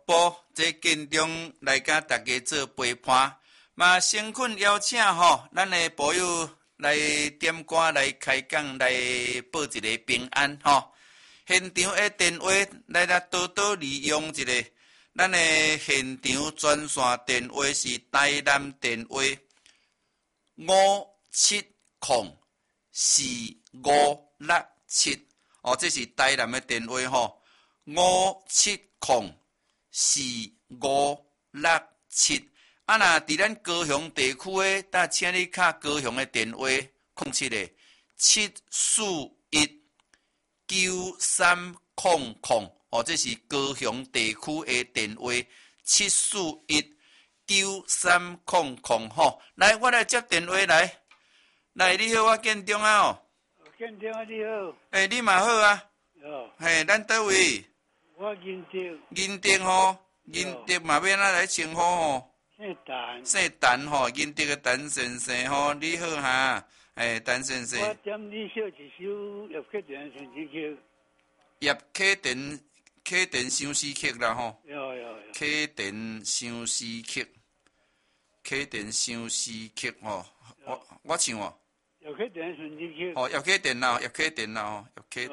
步，这建中来甲大家做陪伴。嘛，先困邀请吼，咱的朋友来点歌来开讲，来报一个平安吼。现场的电话来多多利用一个，咱的现场专线电话是台南电话5704567哦，这是台南的电话吼，5704567。啊，若伫咱高雄地区的，但请你敲高雄的电话，7419300哦，这是高雄地区的电话，7419300吼。来，我来接电话来。来，你好，我建中啊哦。 建中啊，你好。 你嘛好啊。 哦。 咱倒位？ 我仁德。 仁德吼，仁德嘛要哪来称呼吼？姓陈吼，仁德嘅陈先生吼，你好哈，陈先生。 我点你写一首叶启田相思曲。 叶启田相思曲啦吼。 有。 启田相思曲吼，我唱哦。 叶启田相思曲。 哦，叶启田啦，叶启田吼，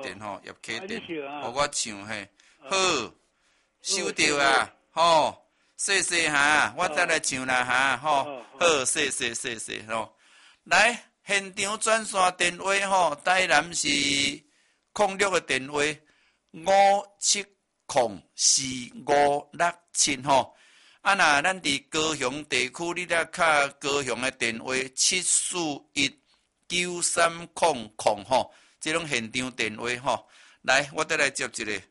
我唱嘿，好，收到啊，吼。谢谢哈，我再来唱啦哈，吼，好，谢谢吼。来，现场转线电话吼，台南是06的电话5704567吼。啊，若咱伫高雄地区，你来敲高雄的电话7419300吼，这种现场电话吼。来，我再来接一个。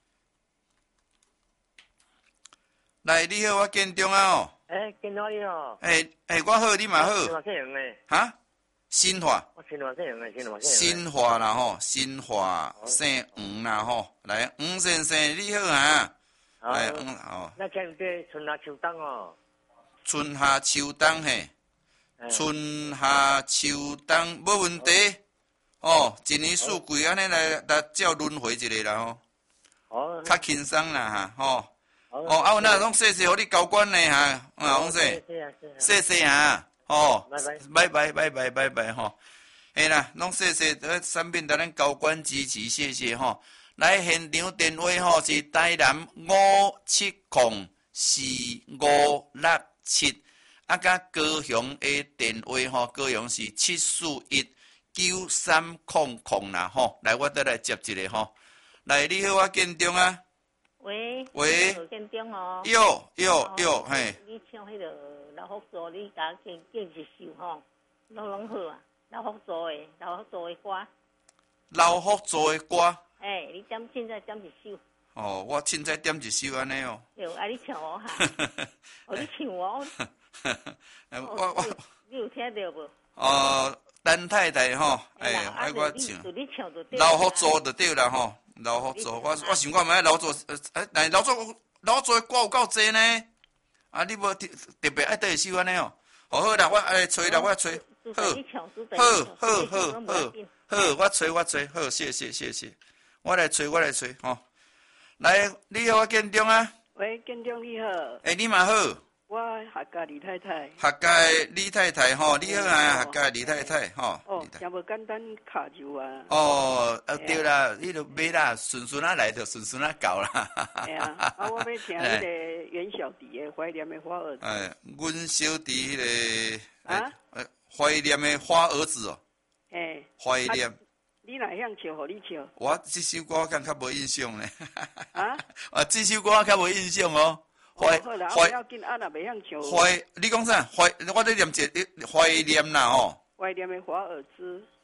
来，你好，我建中啊哦。 建中你好。 我好，你嘛好。 新华姓杨诶。 哈？新华。 我新华姓杨诶， 新华啦吼，新华姓黄啦吼。来，黄先生你好啊。来，哦。 那请对春夏秋冬哦。 春夏秋冬嘿。春夏秋冬无问题。哦，一年四季安尼来照轮回一下啦吼。 哦。 较轻松啦哈，吼。哦，啊，有那拢谢谢互你交关的哈，黄先，谢谢哈，哦，拜拜吼，啦，拢谢谢产品的咱交关支持，谢谢吼。来现场电话吼是台南5704567，啊，甲高雄的电话吼，高雄是7419300啦吼。来，我再来接一个吼。来，你好，我建中啊。喂， 建中哦。 有，嘿。 你唱迄个老福州，你甲我建一首吼，拢好啊。老福州的歌。 老福州的歌。 你凊彩点一首。 哦，我凊彩点一首安尼哦。 有，你唱我哈。你唱我。你有听到无？ 陈太太吼，我唱。老福州就对啦吼。老福州，我想看卖老州，但老州的歌有够济呢。啊，你无特别爱倒一首安尼哦。好啦，我来找啦，我找。好，我找，好，谢谢。我来找吼。来，你好，我建中啊。 喂，建中你好。 你嘛好。 我客家李太太。 客家李太太吼，你好啊，客家李太太吼。 也无简单卡住啊。 对啦，你就买啦，顺啊来就顺啊到啦。 我要听迄个袁小迪的怀念的花儿子。 阮小弟迄个怀念的花儿子哦。怀念。 你哪样唱？互你唱。 我这首歌我较无印象呢。这首歌我较无印象哦。 好啦，不要紧，啊，若袂晓唱。 你讲啥？我在念一怀念啦吼。 怀念的华尔兹。